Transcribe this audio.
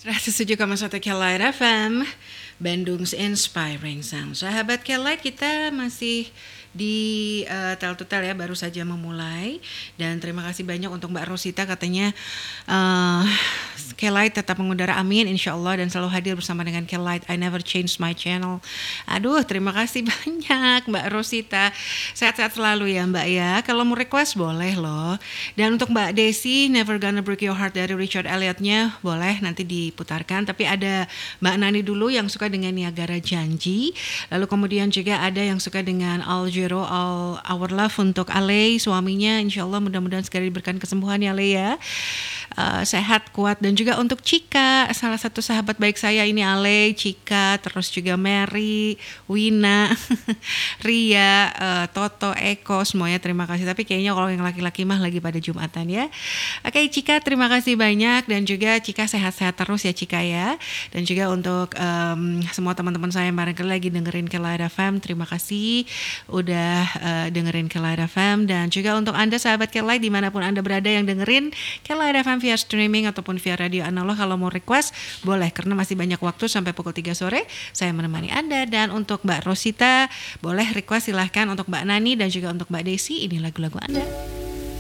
107,1 Kelight FM, Bandung's Inspiring Sound. Sahabat Kelight, kita masih di Tel to Tel ya, baru saja memulai. Dan terima kasih banyak untuk Mbak Rosita, katanya Kelight tetap mengudara, amin insya Allah, dan selalu hadir bersama dengan Kelight. I never change my channel. Aduh, terima kasih banyak Mbak Rosita. Sehat-sehat selalu ya Mbak ya. Kalau mau request boleh loh. Dan untuk Mbak Desi, Never Gonna Break Your Heart dari Richard Elliot-nya boleh nanti diputarkan. Tapi ada Mbak Nani dulu yang suka dengan Niagara Janji. Lalu kemudian juga ada yang suka dengan All Our Love untuk Ale, suaminya. Insya Allah mudah-mudahan segera diberikan kesembuhan ya Ale ya. Sehat, kuat. Dan juga untuk Cika, salah satu sahabat baik saya ini, Ale, Cika, terus juga Mary, Wina, Ria, Toto, Eko, semuanya terima kasih. Tapi kayaknya kalau yang laki-laki mah lagi pada Jumatan ya. Oke Cika, terima kasih banyak. Dan juga Cika sehat-sehat terus ya Cika ya. Dan juga untuk semua teman-teman saya yang barangkali lagi dengerin Kelight FM, terima kasih udah dengerin Kelight FM. Dan juga untuk Anda sahabat Kelight dimanapun Anda berada yang dengerin Kelight FM via streaming ataupun via radio analog, kalau mau request boleh, karena masih banyak waktu sampai pukul 3 sore saya menemani Anda. Dan untuk Mbak Rosita boleh request, silahkan. Untuk Mbak Nani dan juga untuk Mbak Desi, ini lagu-lagu Anda.